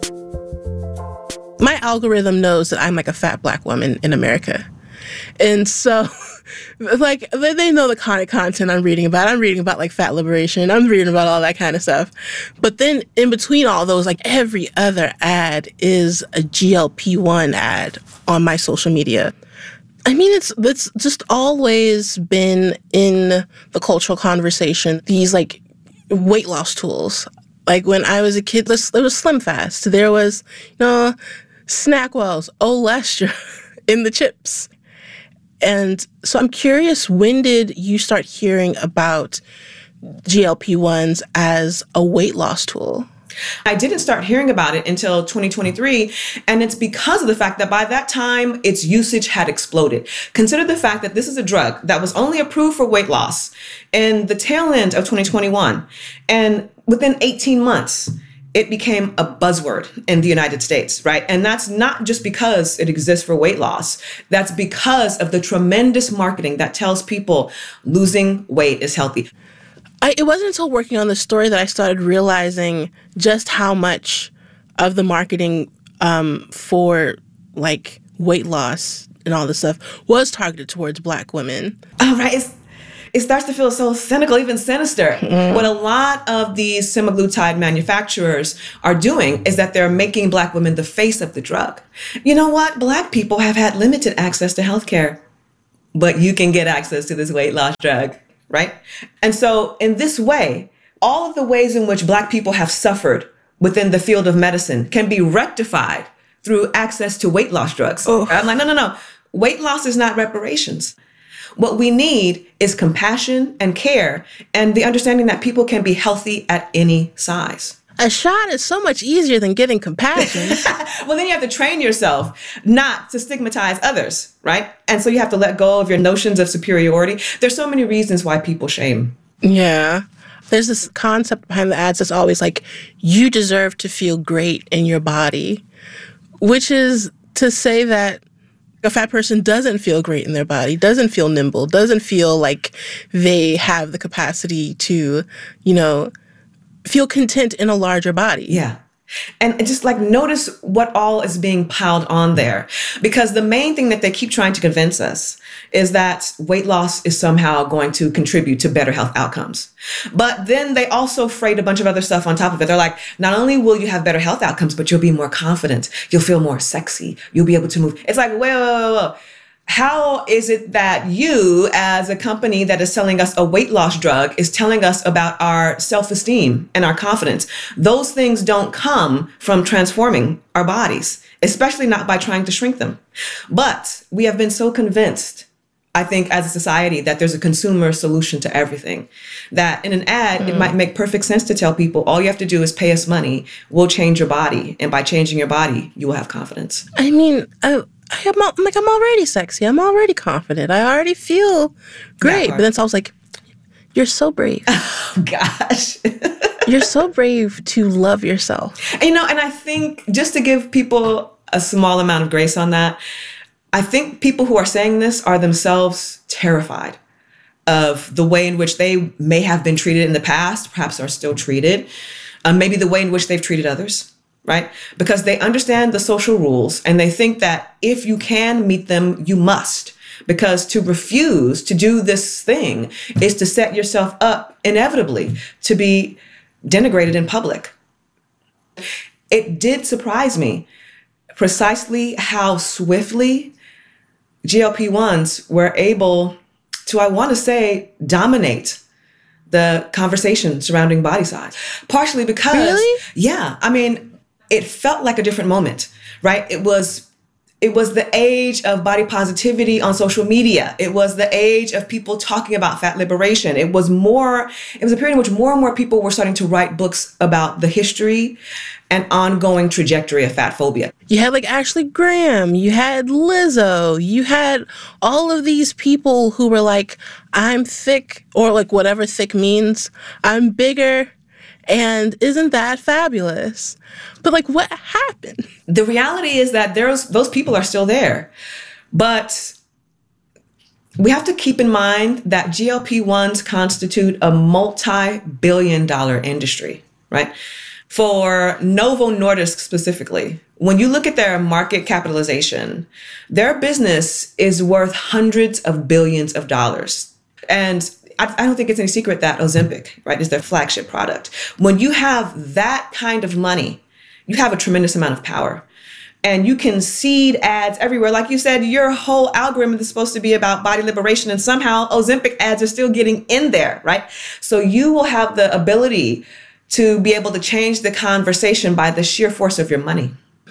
My algorithm knows that I'm like a fat Black woman in America. And so, like, they know the kind of content I'm reading about. I'm reading about, like, fat liberation. I'm reading about all that kind of stuff. But then in between all those, like, every other ad is a GLP-1 ad on my social media. I mean, it's just always been in the cultural conversation, these, like, weight loss tools. Like, when I was a kid, there was Slim Fast. There was, Snackwells, Olestra in the chips. And so I'm curious, when did you start hearing about GLP-1s as a weight loss tool? I didn't start hearing about it until 2023, and it's because of the fact that by that time, its usage had exploded. Consider the fact that this is a drug that was only approved for weight loss in the tail end of 2021, and within 18 months, it became a buzzword in the United States, right? And that's not just because it exists for weight loss. That's because of the tremendous marketing that tells people losing weight is healthy. It wasn't until working on the story that I started realizing just how much of the marketing for like weight loss and all this stuff was targeted towards Black women. Oh, right. It starts to feel so cynical, even sinister. Mm-hmm. What a lot of these semaglutide manufacturers are doing is that they're making Black women the face of the drug. You know what? Black people have had limited access to healthcare, but you can get access to this weight loss drug, right? And so in this way, all of the ways in which Black people have suffered within the field of medicine can be rectified through access to weight loss drugs. Oh. I'm like, no. Weight loss is not reparations. What we need is compassion and care and the understanding that people can be healthy at any size. A shot is so much easier than getting compassion. Well, then you have to train yourself not to stigmatize others, right? And so you have to let go of your notions of superiority. There's so many reasons why people shame. Yeah. There's this concept behind the ads that's always like, you deserve to feel great in your body, which is to say that a fat person doesn't feel great in their body, doesn't feel nimble, doesn't feel like they have the capacity to, feel content in a larger body. Yeah. And just like notice what all is being piled on there. Because the main thing that they keep trying to convince us is that weight loss is somehow going to contribute to better health outcomes. But then they also freight a bunch of other stuff on top of it. They're like, not only will you have better health outcomes, but you'll be more confident. You'll feel more sexy. You'll be able to move. It's like, whoa. How is it that you, as a company that is selling us a weight loss drug, is telling us about our self-esteem and our confidence? Those things don't come from transforming our bodies, especially not by trying to shrink them. But we have been so convinced, I think, as a society, that there's a consumer solution to everything. That in an ad, it might make perfect sense to tell people, all you have to do is pay us money. We'll change your body. And by changing your body, you will have confidence. I mean, I'm already sexy. I'm already confident. I already feel great. But then it's always like, you're so brave. Oh, gosh. You're so brave to love yourself. And I think just to give people a small amount of grace on that, I think people who are saying this are themselves terrified of the way in which they may have been treated in the past, perhaps are still treated, maybe the way in which they've treated others. Right? Because they understand the social rules and they think that if you can meet them, you must. Because to refuse to do this thing is to set yourself up inevitably to be denigrated in public. It did surprise me precisely how swiftly GLP-1s were able to, I want to say, dominate the conversation surrounding body size. Partially because, really? Yeah, I mean, it felt like a different moment, right? It was the age of body positivity on social media. It was the age of people talking about fat liberation. It was a period in which more and more people were starting to write books about the history and ongoing trajectory of fat phobia. You had like Ashley Graham, you had Lizzo, you had all of these people who were like, I'm thick, or like whatever thick means, I'm bigger. And isn't that fabulous? But like, what happened? The reality is that those people are still there. But we have to keep in mind that GLP-1s constitute a multi-billion-dollar industry, right? For Novo Nordisk specifically, when you look at their market capitalization, their business is worth hundreds of billions of dollars. And I don't think it's any secret that Ozempic, right, is their flagship product. When you have that kind of money, you have a tremendous amount of power. And you can seed ads everywhere. Like you said, your whole algorithm is supposed to be about body liberation, and somehow Ozempic ads are still getting in there, right? So you will have the ability to be able to change the conversation by the sheer force of your money.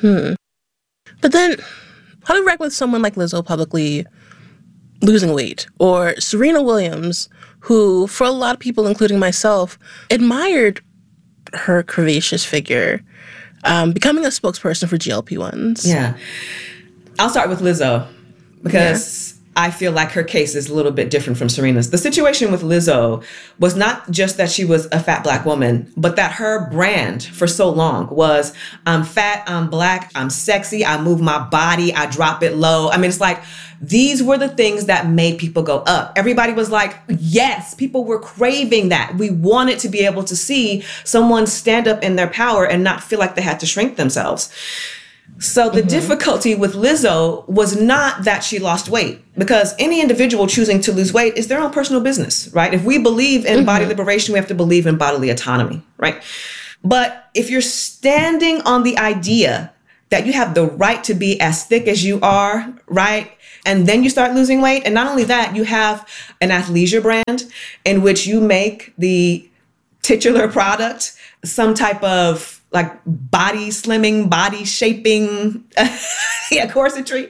But then, how do you react with someone like Lizzo publicly losing weight? Or Serena Williams, who, for a lot of people, including myself, admired her curvaceous figure becoming a spokesperson for GLP-1s. Yeah. I'll start with Lizzo because I feel like her case is a little bit different from Serena's. The situation with Lizzo was not just that she was a fat Black woman, but that her brand for so long was, I'm fat, I'm Black, I'm sexy, I move my body, I drop it low. I mean, it's like, these were the things that made people go up. Everybody was like, yes, people were craving that. We wanted to be able to see someone stand up in their power and not feel like they had to shrink themselves. So the difficulty with Lizzo was not that she lost weight, because any individual choosing to lose weight is their own personal business, right? If we believe in body liberation, we have to believe in bodily autonomy, right? But if you're standing on the idea that you have the right to be as thick as you are, right? And then you start losing weight. And not only that, you have an athleisure brand in which you make the titular product some type of like body slimming, body shaping, corsetry,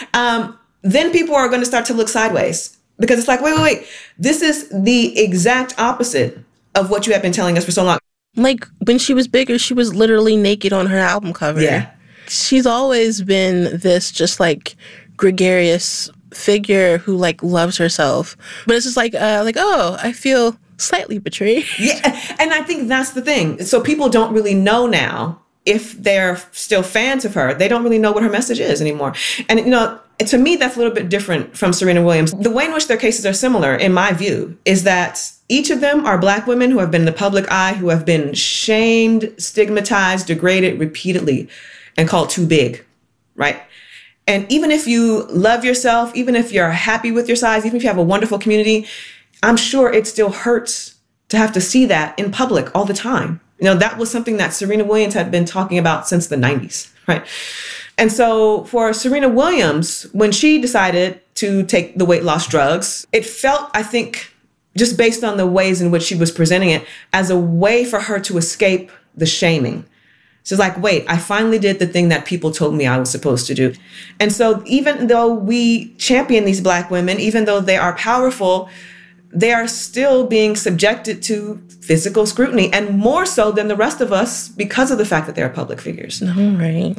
then people are going to start to look sideways, because it's like, wait. This is the exact opposite of what you have been telling us for so long. Like when she was bigger, she was literally naked on her album cover. Yeah. She's always been this just like gregarious figure who like loves herself. But it's just like, oh, I feel slightly betrayed. Yeah, and I think that's the thing. So people don't really know now, if they're still fans of her, they don't really know what her message is anymore. And, to me, that's a little bit different from Serena Williams. The way in which their cases are similar, in my view, is that each of them are Black women who have been in the public eye, who have been shamed, stigmatized, degraded repeatedly, and called too big, right? And even if you love yourself, even if you're happy with your size, even if you have a wonderful community, I'm sure it still hurts to have to see that in public all the time. That was something that Serena Williams had been talking about since the 90s, right? And so for Serena Williams, when she decided to take the weight loss drugs, it felt, I think, just based on the ways in which she was presenting it, as a way for her to escape the shaming. She's like, wait, I finally did the thing that people told me I was supposed to do. And so even though we champion these Black women, even though they are powerful, they are still being subjected to physical scrutiny, and more so than the rest of us because of the fact that they're public figures. All right.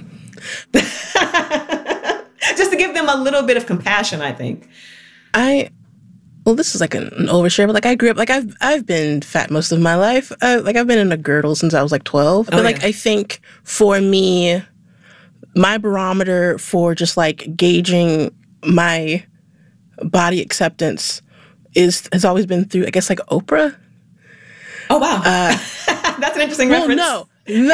Just to give them a little bit of compassion, I think. Well, this is like an overshare, but like I grew up, like I've been fat most of my life. I've been in a girdle since I was like 12. But like, I think for me, my barometer for just like gauging my body acceptance has always been through, I guess, like Oprah. Oh, wow. That's an interesting reference. No.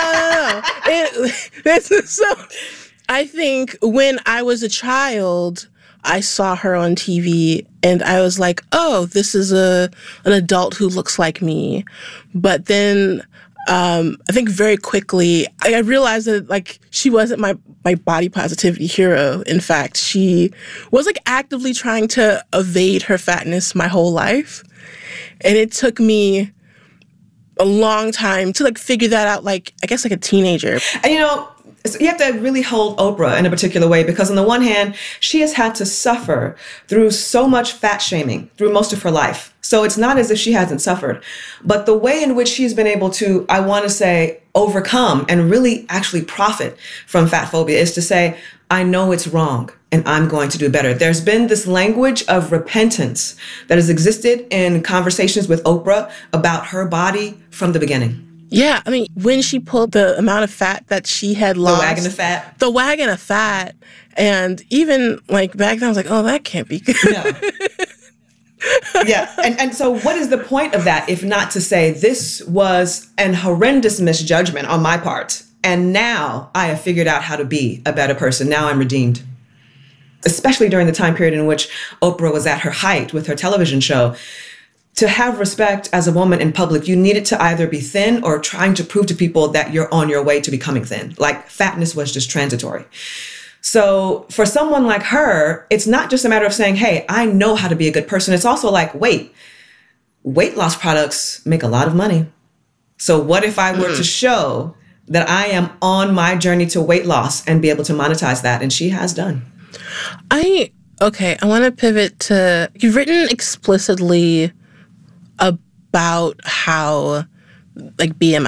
So I think when I was a child, I saw her on TV and I was like, oh, this is an adult who looks like me. But then I think very quickly I realized that like she wasn't my body positivity hero. In fact, she was like actively trying to evade her fatness my whole life. And it took me a long time to like figure that out, like I guess like a teenager. And you have to really hold Oprah in a particular way, because on the one hand, she has had to suffer through so much fat shaming through most of her life. So it's not as if she hasn't suffered. But the way in which she's been able to, I want to say, overcome and really actually profit from fat phobia is to say, I know it's wrong and I'm going to do better. There's been this language of repentance that has existed in conversations with Oprah about her body from the beginning. Yeah, I mean, when she pulled the amount of fat that she had lost. The wagon of fat. And even like back then, I was like, oh, that can't be good. No. Yeah. And so what is the point of that, if not to say this was an horrendous misjudgment on my part, and now I have figured out how to be a better person. Now I'm redeemed. Especially during the time period in which Oprah was at her height with her television show. To have respect as a woman in public, you needed to either be thin or trying to prove to people that you're on your way to becoming thin. Like fatness was just transitory. So for someone like her, it's not just a matter of saying, hey, I know how to be a good person. It's also like, wait, weight loss products make a lot of money. So what if I were to show that I am on my journey to weight loss and be able to monetize that? And she has done. I want to pivot to, you've written explicitly about how like BMI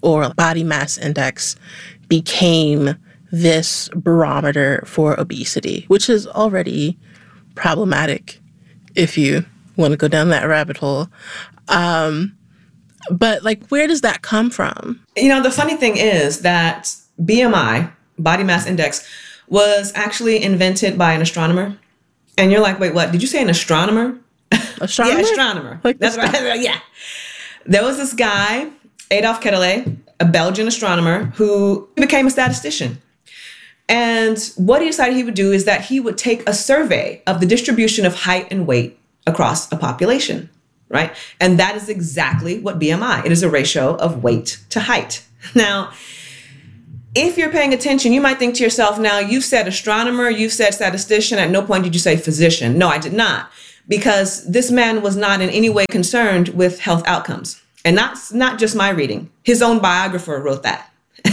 or body mass index became this barometer for obesity, which is already problematic if you want to go down that rabbit hole. But like, where does that come from? You know, the funny thing is that BMI, body mass index, was actually invented by an astronomer. And you're like, wait, what? Did you say an astronomer? Astronomer? Yeah, astronomer. Like that's right. Yeah. There was this guy, Adolphe Quetelet, a Belgian astronomer, who became a statistician. And what he decided he would do is that he would take a survey of the distribution of height and weight across a population, right? And that is exactly what BMI. It is a ratio of weight to height. Now, if you're paying attention, you might think to yourself, now you've said astronomer, you've said statistician. At no point did you say physician. No, I did not. Because this man was not in any way concerned with health outcomes. And that's not just my reading. His own biographer wrote that.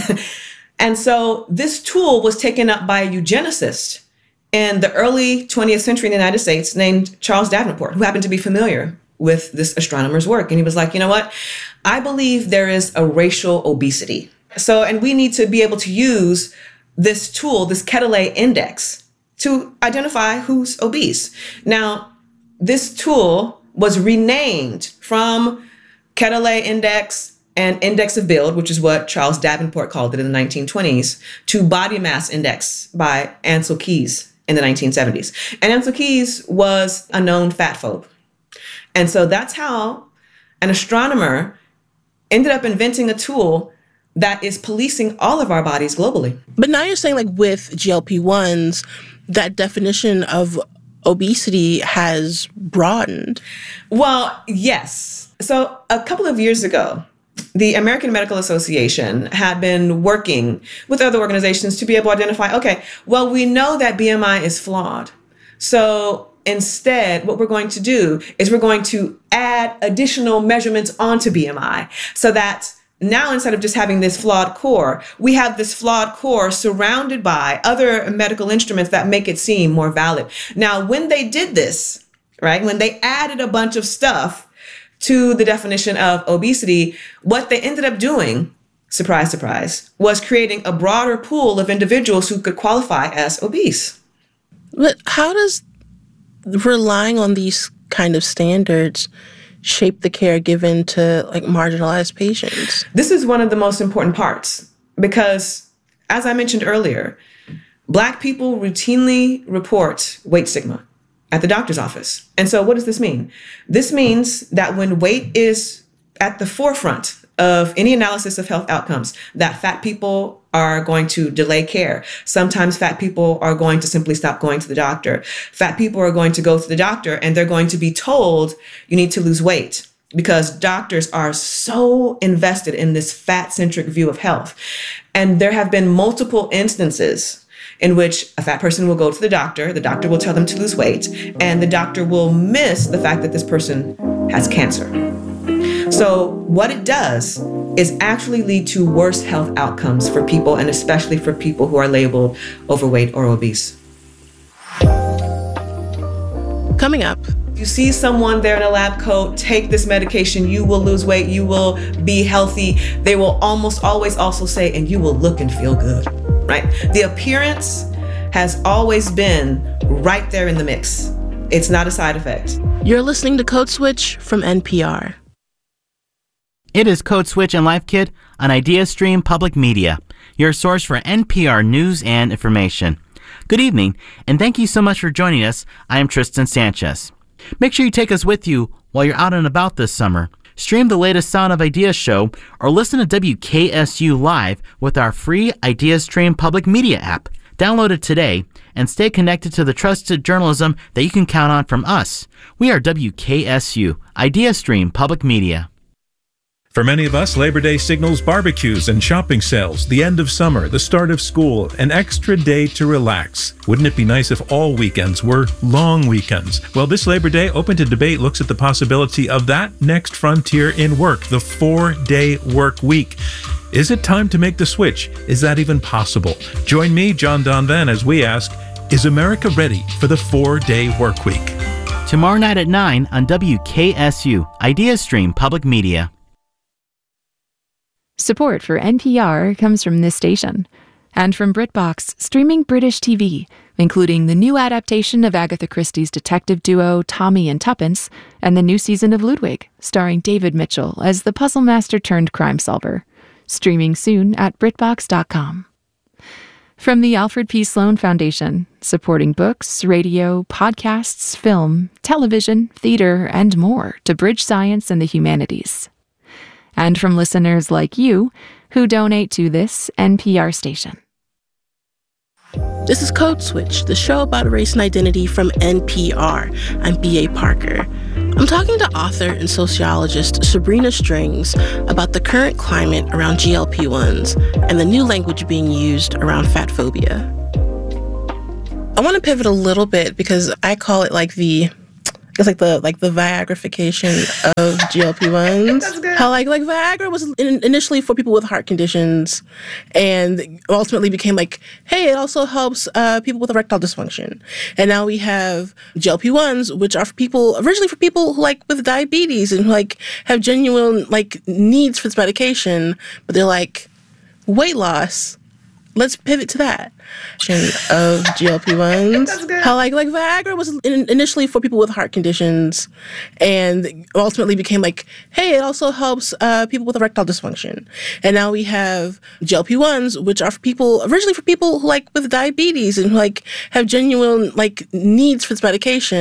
And so this tool was taken up by a eugenicist in the early 20th century in the United States named Charles Davenport, who happened to be familiar with this astronomer's work. And he was like, you know what? I believe there is a racial obesity. So, and we need to be able to use this tool, this Quetelet index, to identify who's obese. Now, this tool was renamed from Quetelet index and index of build, which is what Charles Davenport called it in the 1920s, to body mass index by Ancel Keys in the 1970s. And Ancel Keys was a known fat phobe. And so that's how an astronomer ended up inventing a tool that is policing all of our bodies globally. But now you're saying, like, with GLP-1s, that definition of obesity has broadened. Well, yes. So a couple of years ago, the American Medical Association had been working with other organizations to be able to identify, okay, well, we know that BMI is flawed. So instead, what we're going to do is we're going to add additional measurements onto BMI so that now, instead of just having this flawed core, we have this flawed core surrounded by other medical instruments that make it seem more valid. Now, when they did this, right, when they added a bunch of stuff to the definition of obesity, what they ended up doing, surprise, surprise, was creating a broader pool of individuals who could qualify as obese. But how does relying on these kind of standards shape the care given to, like, marginalized patients? This is one of the most important parts because, as I mentioned earlier, Black people routinely report weight stigma at the doctor's office. And so what does this mean? This means that when weight is at the forefront of any analysis of health outcomes, that fat people are going to delay care. Sometimes fat people are going to simply stop going to the doctor. Fat people are going to go to the doctor and they're going to be told you need to lose weight because doctors are so invested in this fat-centric view of health. And there have been multiple instances in which a fat person will go to the doctor will tell them to lose weight, and the doctor will miss the fact that this person has cancer. So what it does is actually lead to worse health outcomes for people, and especially for people who are labeled overweight or obese. Coming up, you see someone there in a lab coat, take this medication, you will lose weight, you will be healthy. They will almost always also say, and you will look and feel good, right? The appearance has always been right there in the mix. It's not a side effect. You're listening to Code Switch from NPR. It is Code Switch and Life Kit on IdeaStream Public Media, your source for NPR news and information. Good evening, and thank you so much for joining us. I am Tristan Sanchez. Make sure you take us with you while you're out and about this summer. Stream the latest Sound of Ideas show or listen to WKSU Live with our free IdeaStream Public Media app. Download it today and stay connected to the trusted journalism that you can count on from us. We are WKSU, IdeaStream Public Media. For many of us, Labor Day signals barbecues and shopping sales, the end of summer, the start of school, an extra day to relax. Wouldn't it be nice if all weekends were long weekends? Well, this Labor Day, Open to Debate looks at the possibility of that next frontier in work, the 4-day work week. Is it time to make the switch? Is that even possible? Join me, John Donvan, as we ask, is America ready for the 4-day work week? Tomorrow night at 9 on WKSU, IdeaStream Public Media. Support for NPR comes from this station and from BritBox, streaming British TV, including the new adaptation of Agatha Christie's detective duo Tommy and Tuppence and the new season of Ludwig, starring David Mitchell as the puzzle master turned crime solver. Streaming soon at BritBox.com. From the Alfred P. Sloan Foundation, supporting books, radio, podcasts, film, television, theater, and more to bridge science and the humanities. And from listeners like you who donate to this NPR station. This is Code Switch, the show about race and identity from NPR. I'm B.A. Parker. I'm talking to author and sociologist Sabrina Strings about the current climate around GLP-1s and the new language being used around fat phobia. I want to pivot a little bit because I call it like the Viagrification of GLP-1s. That's good. How like Viagra was initially for people with heart conditions and ultimately became like, hey, it also helps people with erectile dysfunction. And now we have GLP-1s, which are originally for people who with diabetes and who have genuine needs for this medication, but they're like, weight loss. Let's pivot to that. Of GLP-1s. That's good. How Viagra was initially for people with heart conditions and ultimately became like, hey, it also helps people with erectile dysfunction. And now we have GLP-1s, which are originally for people who with diabetes and who have genuine needs for this medication.